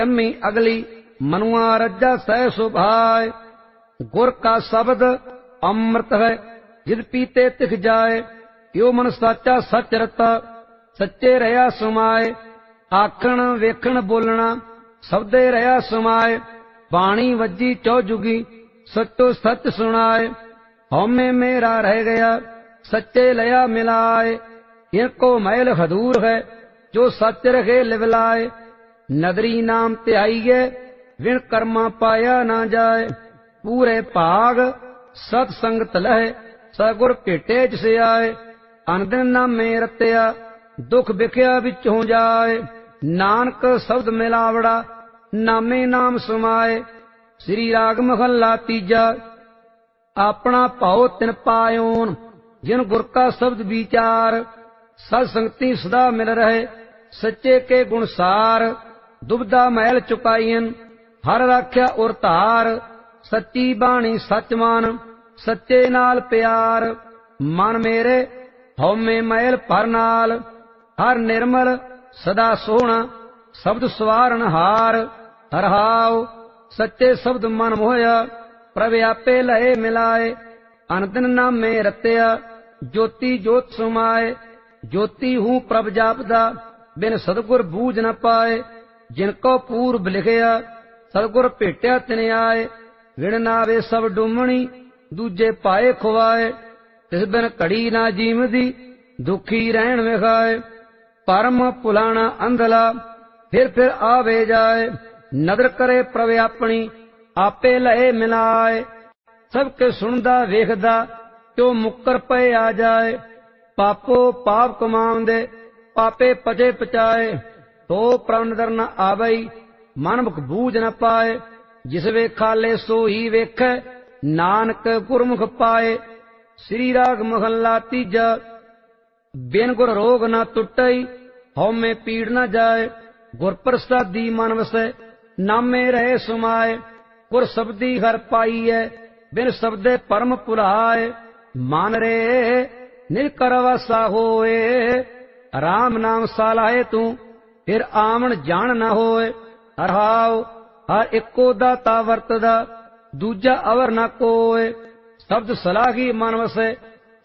जम्मी अगली मनुआ रज्जा सह सुभाए। गुर का शब्द अमृत है जिद पीते तिख जाए। यो मन साचा सच रता सच्चे रहा समाए। आखण वेखण बोलना शब्दे रहा समाए। बाणी वजी चौजुगी सचो सच सुनाए। हौमे मेरा रह गया सच्चे लया मिलाए। इनको मैल हदूर है जो सच रखे लिवलाए। नदरी नाम त्याइए विण कर्मा पाया ना जाए। पूरे भाग सतसंगत लहे सगुर भेटे जिसे आए। अनदिन नामे रत्या दुख बिख्या विचों जाए। नानक शब्द मिलावड़ा नामे नाम समाए। श्री राग महला तीजा। अपना भाव तिन पायोन जिन गुर का शब्द विचार। सत्संगति सदा मिल रहे सच्चे के गुण सार। दुबदा मैल चुकाईन हर राख्या उर धार। सच्ची बाणी सच मान सच्चे नाल प्यार। मन मेरे हौमे मैल भर नाल हर निर्मल सदा सोहना शब्द सवारन हार। हरहाओ सच्चे शब्द मन मोहया प्रभ आपे लहे मिलाए। अनदिन नामे रत्या ज्योति जोत समाए। ज्योति हूँ प्रभ जापदा बिन सतगुर बूझ न पाए। जिनको पूर्व लिखया सतगुर भेटिया तिन आए। विण नावे सब डुमणी दूजे पाए खुआए। तिस बिन घड़ी ना जीवदी दुखी रहन विखाए। परम भुलाना अंधला फिर आवे जाए। नदर करे प्रभ अपनी आपे लहे मिलाए। सबके सुनदा वेखदा क्यों मुक्कर पे आ जाए। पापो पाप कमाउंदे पापे पचे पचाए। तो प्रभ नदर न आवई मन मुख बूझ न पाए। जिस वेखाले सो ही वेख नानक गुरमुख पाए। श्री राग महला तीजा। बिन गुर रोग न टुटई हौमे पीड़ न जाए। गुर प्रसादी मन वसै नामे रहे समाए। गुर शब्दी हर पाईऐ बिन शब्दे परम भुलाए। मान रे निरकर वासा होए। राम नाम सालाए तू फिर आमन जान न होए। हरहाओ हर इको दाता वरतदा दूजा अवर न कोय। शब्द सलाही मन वसै